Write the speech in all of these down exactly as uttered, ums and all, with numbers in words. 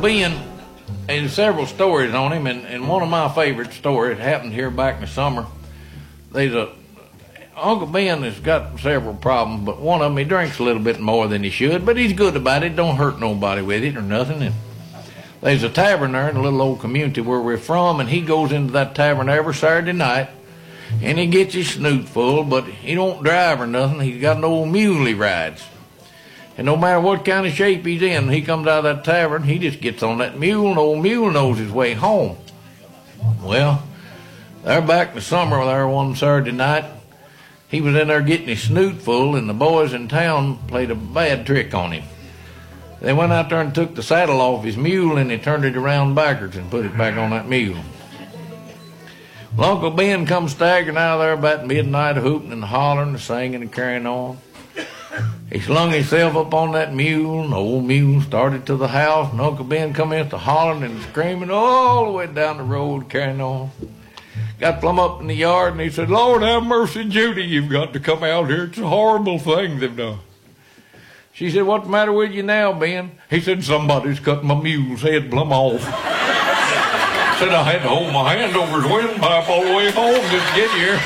Ben, there's several stories on him, and, and one of my favorite stories happened here back in the summer. There's a Uncle Ben has got several problems, but one of them, he drinks a little bit more than he should, but he's good about it. Don't hurt nobody with it or nothing. And there's a tavern there in a little old community where we're from, and he goes into that tavern every Saturday night, and he gets his snoot full, but he don't drive or nothing. He's got an old mule he rides. And no matter what kind of shape he's in, he comes out of that tavern, he just gets on that mule, and old mule knows his way home. Well, they're back in the summer there one Saturday night. He was in there getting his snoot full, and the boys in town played a bad trick on him. They went out there and took the saddle off his mule, and they turned it around backwards and put it back on that mule. Well, Uncle Ben comes staggering out of there about midnight, hooting and hollering and singing and carrying on. He slung himself up on that mule, and the old mule started to the house, and Uncle Ben come in to hollering and screaming all the way down the road, carrying on. Got plumb up in the yard, and he said, "Lord have mercy, Judy, you've got to come out here. It's a horrible thing they've done." She said, "What's the matter with you now, Ben?" He said, "Somebody's cut my mule's head plumb off." Said, "I had to hold my hand over his windpipe all the way home just to get here."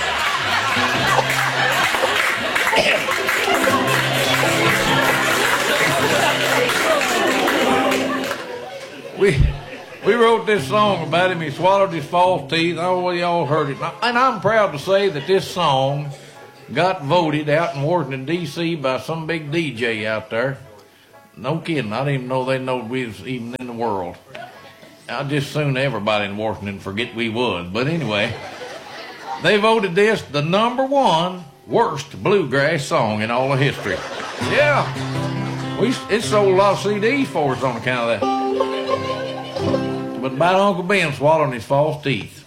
we... We wrote this song about him. He swallowed his false teeth. Oh, well, y'all heard it. And I'm proud to say that this song got voted out in Washington, D C by some big D J out there. No kidding. I didn't even know they knowed we was even in the world. I'd just soon everybody in Washington forget we was. But anyway, they voted this the number one worst bluegrass song in all of history. Yeah. We, it sold a lot of C Ds for us on account of that. But about Uncle Ben swallowing his false teeth.